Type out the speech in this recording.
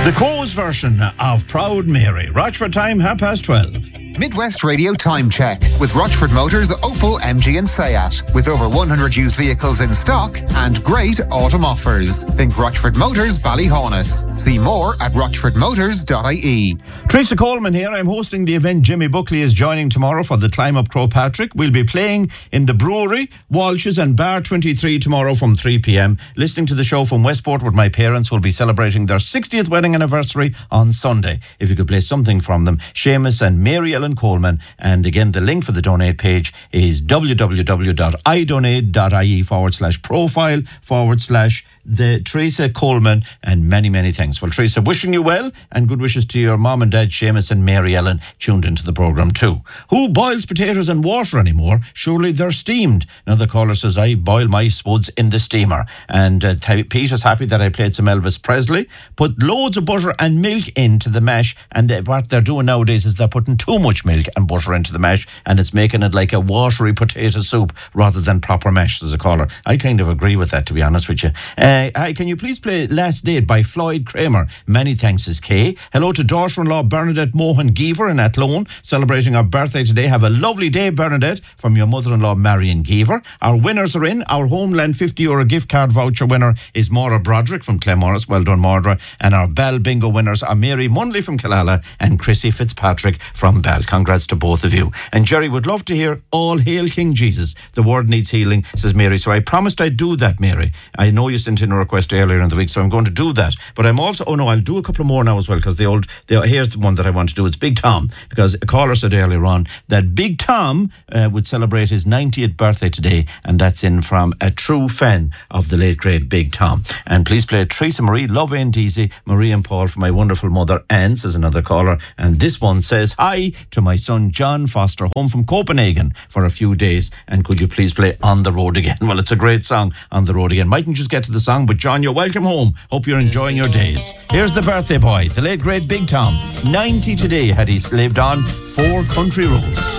The Coes version of Proud Mary. Rochford time, 12:30. Midwest Radio Time Check with Rochford Motors, Opel, MG and Seat. With over 100 used vehicles in stock and great autumn offers. Think Rochford Motors, Ballyhaunis. See more at rochfordmotors.ie. Teresa Coleman here. I'm hosting the event. Jimmy Buckley is joining tomorrow for the Climb Up Crowpatrick. We'll be playing in the Brewery, Walsh's and Bar 23 tomorrow from 3 p.m. Listening to the show from Westport with my parents will be celebrating their 60th wedding anniversary on Sunday. If you could play something from them, Seamus and Mary Ellen Coleman. And again, the link for the donate page is www.idonate.ie/profile/ the Teresa Coleman, and many, many thanks. Well, Teresa, wishing you well and good wishes to your mom and dad, Seamus and Mary Ellen, tuned into the programme too. Who boils potatoes in water anymore? Surely they're steamed. Another caller says, I boil my spuds in the steamer. And Peter's happy that I played some Elvis Presley. Put loads of butter and milk into the mash, and what they're doing nowadays is they're putting too much milk and butter into the mash, and it's making it like a watery potato soup rather than proper mash, says a caller. I kind of agree with that, to be honest with you. Hi, can you please play Last Date by Floyd Kramer? Many thanks, says Kay. Hello to daughter-in-law Bernadette Mohan Geever in Athlone, celebrating our birthday today. Have a lovely day, Bernadette, from your mother-in-law Marion Geever. Our winners are in. Our Homeland €50 gift card voucher winner is Maura Broderick from Clemorris. Well done, Maura. And our Bell Bingo winners are Mary Munley from Killala and Chrissy Fitzpatrick from Bell. Congrats to both of you. And Jerry would love to hear All Hail King Jesus. The word needs healing, says Mary. So I promised I'd do that, Mary. I know you sent in a request earlier in the week, so I'm going to do that. But I'm also, I'll do a couple more now as well, because here's the one that I want to do. It's Big Tom, because a caller said earlier on that Big Tom would celebrate his 90th birthday today, and that's in from a true fan of the late great Big Tom. And please play Teresa Marie, Love Ain't Easy, Marie and Paul for my wonderful mother Anne, says another caller. And this one says, hi to my son John Foster, home from Copenhagen for a few days, and could you please play On the Road Again? Well, it's a great song, On the Road Again. Mightn't just get to the song, but John, you're welcome home. Hope you're enjoying your days. Here's the birthday boy, the late great Big Tom. 90 today had he lived on 4 country roads.